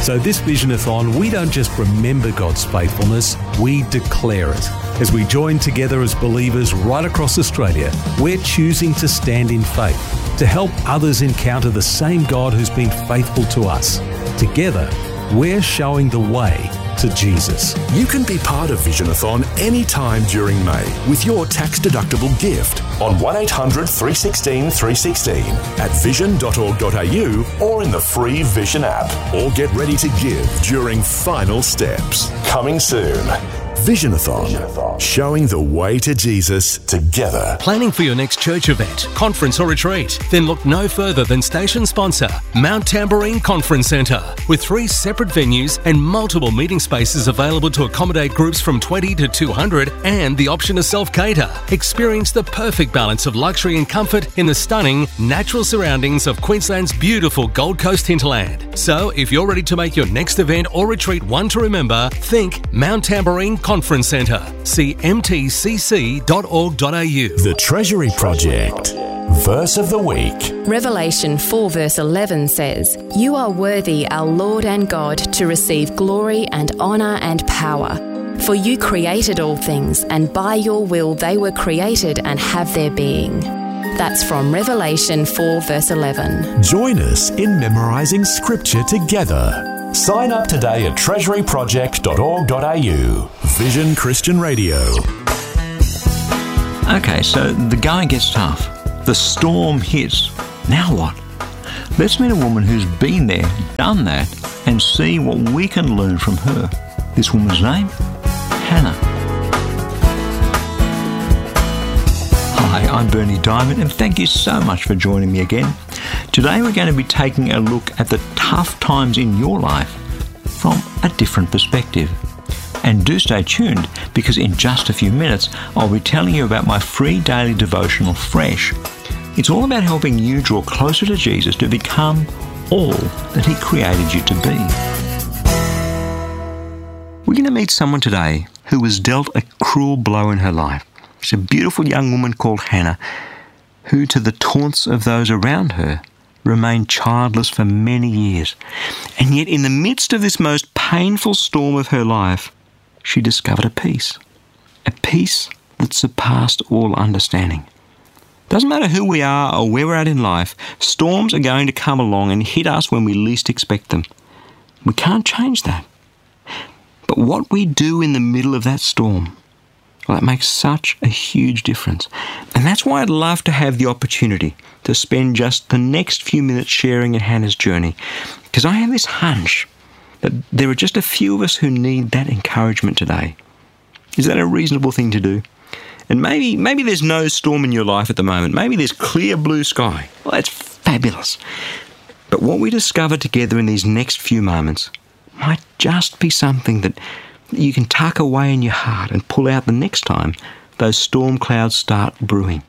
So this Visionathon, we don't just remember God's faithfulness, we declare it. As we join together as believers right across Australia, we're choosing to stand in faith, to help others encounter the same God who's been faithful to us. Together, we're showing the way to Jesus. You can be part of Visionathon anytime during May with your tax-deductible gift on 1800 316 316 at vision.org.au or in the free Vision app. Or get ready to give during final steps. Coming soon. Visionathon, showing the way to Jesus together. Planning for your next church event, conference or retreat? Then look no further than station sponsor, Mount Tamborine Conference Centre. With 3 separate venues and multiple meeting spaces available to accommodate groups from 20 to 200 and the option to self-cater. Experience the perfect balance of luxury and comfort in the stunning, natural surroundings of Queensland's beautiful Gold Coast hinterland. So, if you're ready to make your next event or retreat one to remember, think Mount Tamborine Conference Centre. See mtcc.org.au. The Treasury Project. Verse of the Week. Revelation 4 verse 11 says, "You are worthy, our Lord and God, to receive glory and honour and power. For you created all things, and by your will they were created and have their being." That's from Revelation 4 verse 11. Join us in memorising Scripture together. Sign up today at treasuryproject.org.au. Vision Christian Radio. Okay, so the going gets tough. The storm hits. Now what? Let's meet a woman who's been there, done that, and see what we can learn from her. This woman's name? Hannah. Hi, I'm Bernie Diamond, and thank you so much for joining me again. Today we're going to be taking a look at the tough times in your life from a different perspective. And do stay tuned, because in just a few minutes I'll be telling you about my free daily devotional, Fresh. It's all about helping you draw closer to Jesus to become all that He created you to be. We're going to meet someone today who was dealt a cruel blow in her life. She's a beautiful young woman called Hannah, who, to the taunts of those around her, remained childless for many years. And yet in the midst of this most painful storm of her life, she discovered a peace that surpassed all understanding. Doesn't matter who we are or where we're at in life, storms are going to come along and hit us when we least expect them. We can't change that. But what we do in the middle of that storm, well, that makes such a huge difference. And that's why I'd love to have the opportunity to spend just the next few minutes sharing in Hannah's journey, because I have this hunch that there are just a few of us who need that encouragement today. Is that a reasonable thing to do? And maybe there's no storm in your life at the moment. Maybe there's clear blue sky. Well, that's fabulous. But what we discover together in these next few moments might just be something that you can tuck away in your heart and pull out the next time those storm clouds start brewing.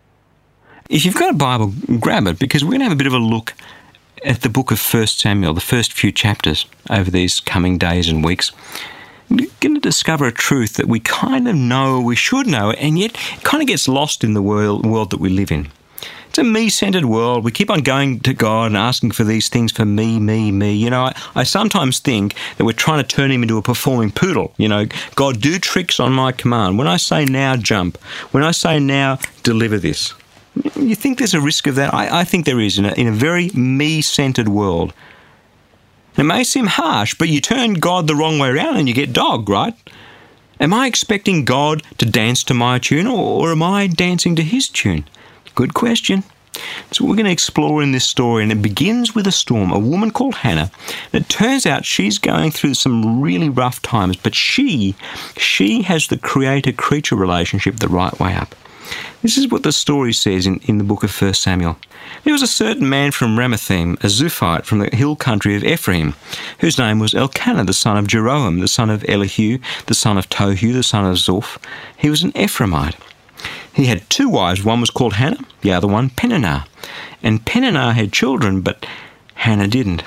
If you've got a Bible, grab it, because we're going to have a bit of a look at the book of 1 Samuel, the first few chapters over these coming days and weeks. We're going to discover a truth that we kind of know, we should know, and yet it kind of gets lost in the world that we live in. It's a me-centered world. We keep on going to God and asking for these things for me. You know, I sometimes think that we're trying to turn Him into a performing poodle. You know, God, do tricks on my command. When I say now, jump. When I say now, deliver this. You think there's a risk of that? I think there is in a very me-centered world. It may seem harsh, but you turn God the wrong way around and you get dog, right? Am I expecting God to dance to my tune, or am I dancing to His tune? Good question. So we're going to explore in this story, and it begins with a storm, a woman called Hannah. And it turns out she's going through some really rough times, but she has the creator-creature relationship the right way up. This is what the story says in the book of 1 Samuel. There was a certain man from Ramathaim, a Zuphite from the hill country of Ephraim, whose name was Elkanah, the son of Jeroham, the son of Elihu, the son of Tohu, the son of Zoph. He was an Ephraimite. He had 2 wives. One was called Hannah, the other one Peninnah. And Peninnah had children, but Hannah didn't.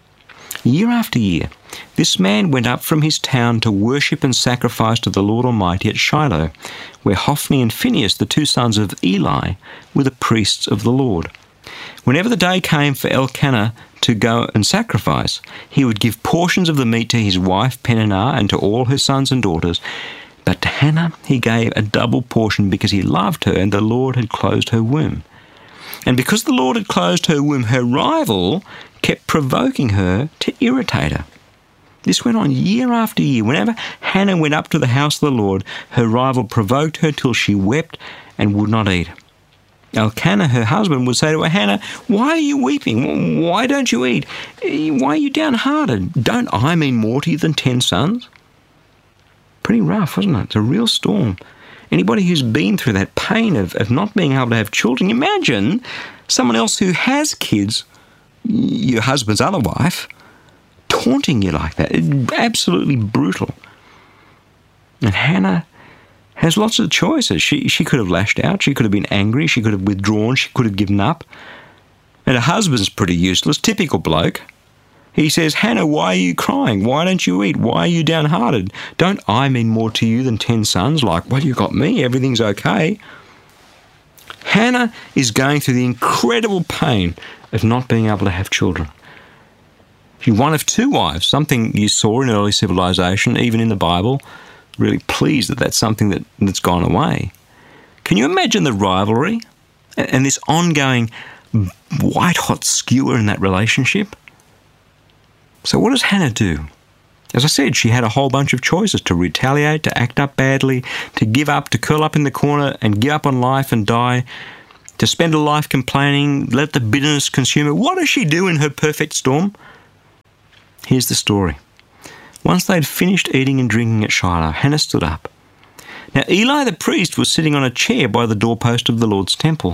Year after year, this man went up from his town to worship and sacrifice to the Lord Almighty at Shiloh, where Hophni and Phinehas, the 2 sons of Eli, were the priests of the Lord. Whenever the day came for Elkanah to go and sacrifice, he would give portions of the meat to his wife Peninnah and to all her sons and daughters. But to Hannah he gave a double portion because he loved her and the Lord had closed her womb. And because the Lord had closed her womb, her rival kept provoking her to irritate her. This went on year after year. Whenever Hannah went up to the house of the Lord, her rival provoked her till she wept and would not eat. Elkanah, her husband, would say to her, Hannah, why are you weeping? Why don't you eat? Why are you downhearted? Don't I mean more to you than 10 sons? Pretty rough, wasn't it? It's a real storm. Anybody who's been through that pain of not being able to have children, imagine someone else who has kids, your husband's other wife, taunting you like that. It's absolutely brutal. And Hannah has lots of choices. She could have lashed out. She could have been angry. She could have withdrawn. She could have given up. And her husband's pretty useless, typical bloke. He says, Hannah, why are you crying? Why don't you eat? Why are you downhearted? Don't I mean more to you than 10 sons? Like, well, you got me. Everything's okay. Hannah is going through the incredible pain of not being able to have children. She's one of 2 wives, something you saw in early civilization, even in the Bible. Really pleased that that's something that's gone away. Can you imagine the rivalry and this ongoing white-hot skewer in that relationship? So what does Hannah do? As I said, she had a whole bunch of choices: to retaliate, to act up badly, to give up, to curl up in the corner and give up on life and die, to spend her life complaining, let the bitterness consume her. What does she do in her perfect storm? Here's the story. Once they'd finished eating and drinking at Shiloh, Hannah stood up. Now Eli the priest was sitting on a chair by the doorpost of the Lord's temple.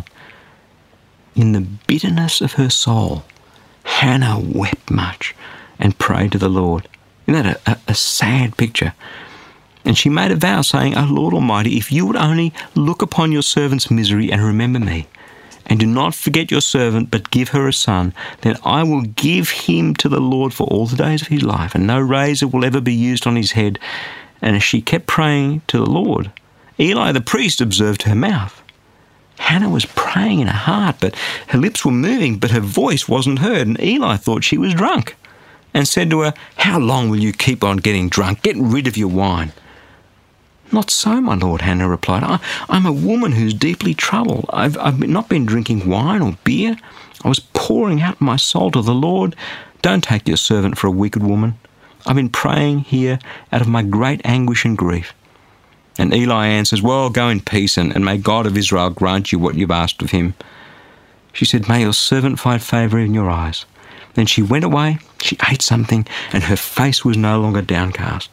In the bitterness of her soul, Hannah wept much and prayed to the Lord. Isn't that a sad picture? And she made a vow saying, O Lord Almighty, if you would only look upon your servant's misery and remember me, and do not forget your servant, but give her a son, then I will give him to the Lord for all the days of his life, and no razor will ever be used on his head. And as she kept praying to the Lord, Eli the priest observed her mouth. Hannah was praying in her heart, but her lips were moving, but her voice wasn't heard, and Eli thought she was drunk, and said to her, How long will you keep on getting drunk? Get rid of your wine. Not so, my lord, Hannah replied. I'm a woman who's deeply troubled. I've not been drinking wine or beer. I was pouring out my soul to the Lord. Don't take your servant for a wicked woman. I've been praying here out of my great anguish and grief. And Eli answers, Well, go in peace, and may God of Israel grant you what you've asked of him. She said, May your servant find favour in your eyes. Then she went away, she ate something, and her face was no longer downcast.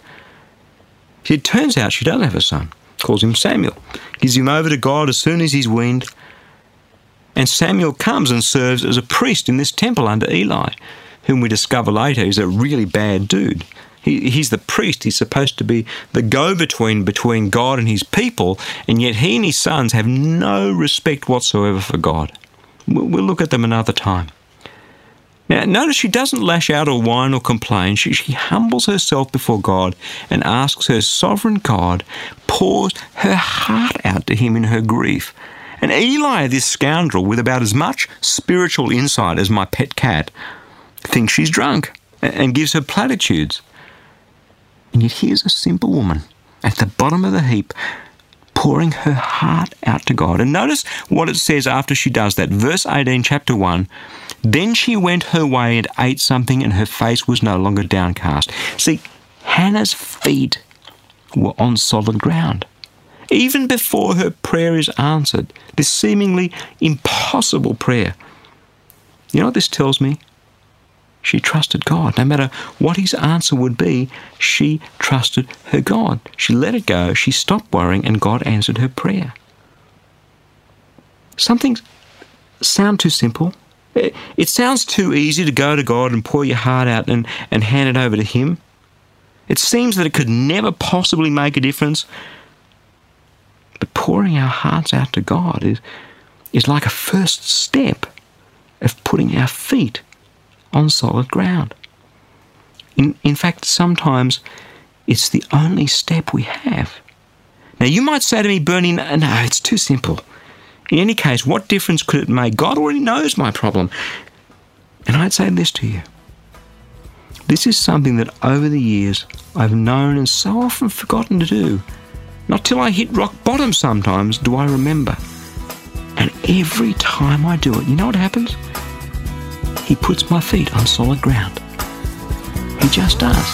It turns out she does have a son, calls him Samuel, gives him over to God as soon as he's weaned. And Samuel comes and serves as a priest in this temple under Eli, whom we discover later is a really bad dude. He's the priest. He's supposed to be the go-between between God and his people, and yet he and his sons have no respect whatsoever for God. We'll look at them another time. Now, notice she doesn't lash out or whine or complain. She humbles herself before God and asks her sovereign God, pours her heart out to him in her grief. And Eli, this scoundrel with about as much spiritual insight as my pet cat, thinks she's drunk and gives her platitudes. And yet here's a simple woman at the bottom of the heap pouring her heart out to God. And notice what it says after she does that. Verse 18, chapter 1, Then she went her way and ate something, and her face was no longer downcast. See, Hannah's feet were on solid ground. Even before her prayer is answered, this seemingly impossible prayer. You know what this tells me? She trusted God. No matter what his answer would be, she trusted her God. She let it go, she stopped worrying, and God answered her prayer. Some things sound too simple. It sounds too easy to go to God and pour your heart out and hand it over to him. It seems that it could never possibly make a difference. But pouring our hearts out to God is like a first step of putting our feet on solid ground. In fact, sometimes it's the only step we have. Now, you might say to me, Bernie, no, it's too simple. In any case, what difference could it make? God already knows my problem. And I'd say this to you. This is something that over the years I've known and so often forgotten to do. Not till I hit rock bottom sometimes do I remember. And every time I do it, you know what happens? He puts my feet on solid ground. He just does.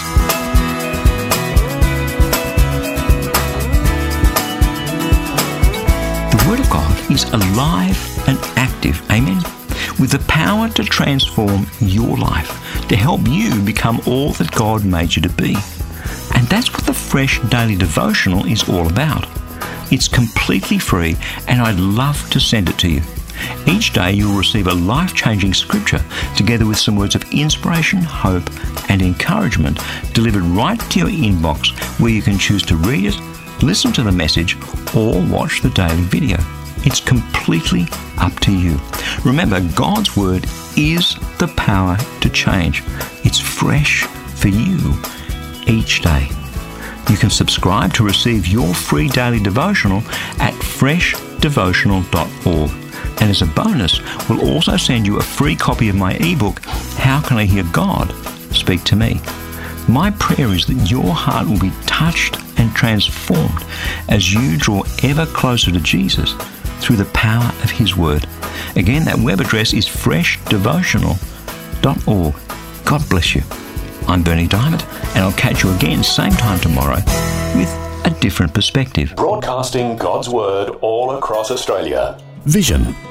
The Word of God is alive and active, amen, with the power to transform your life, to help you become all that God made you to be. And that's what the Fresh Daily Devotional is all about. It's completely free, and I'd love to send it to you. Each day you'll receive a life-changing scripture together with some words of inspiration, hope and encouragement delivered right to your inbox, where you can choose to read it, listen to the message or watch the daily video. It's completely up to you. Remember, God's Word is the power to change. It's fresh for you each day. You can subscribe to receive your free daily devotional at freshdevotional.org. And as a bonus, we'll also send you a free copy of my ebook, How Can I Hear God Speak to Me? My prayer is that your heart will be touched and transformed as you draw ever closer to Jesus through the power of His Word. Again, that web address is freshdevotional.org. God bless you. I'm Bernie Diamond, and I'll catch you again same time tomorrow with a different perspective. Broadcasting God's Word all across Australia. Vision